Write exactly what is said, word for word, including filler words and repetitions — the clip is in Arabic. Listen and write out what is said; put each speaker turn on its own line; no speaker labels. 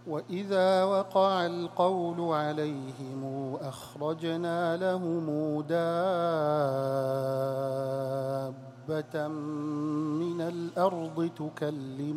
وإذا وقع القول عليهم أخرجنا لهم دابة من الأرض تكلم